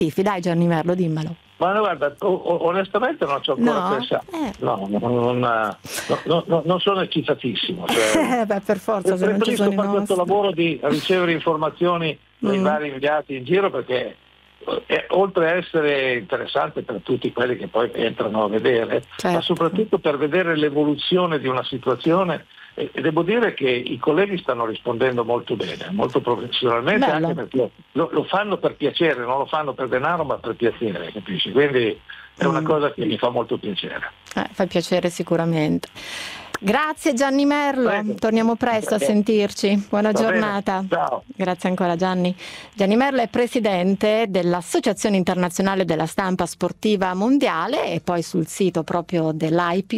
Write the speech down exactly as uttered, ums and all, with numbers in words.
tifi? Dai Gianni Merlo, dimmelo. Ma no, guarda, o- onestamente non ci ho ancora No? pensato. Eh. No, non, non, no, no, non sono eccitatissimo. Cioè, Eh, beh, per forza, se non ci preferisco sono i fare questo nostri. lavoro di ricevere informazioni dai Mm. vari inviati in giro, perché eh, oltre a essere interessante per tutti quelli che poi entrano a vedere, Certo. ma soprattutto per vedere l'evoluzione di una situazione, e e devo dire che i colleghi stanno rispondendo molto bene, molto professionalmente, Bello. anche perché lo, lo fanno per piacere, non lo fanno per denaro ma per piacere, capisci? Quindi è una Mm. cosa che mi fa molto piacere. Eh, fa piacere sicuramente. Grazie Gianni Merlo, Prego. torniamo presto a Prego. sentirci. Buona Va bene. giornata. Ciao. Grazie ancora Gianni. Gianni Merlo è presidente dell'Associazione Internazionale della Stampa Sportiva Mondiale e poi sul sito proprio dell'A I P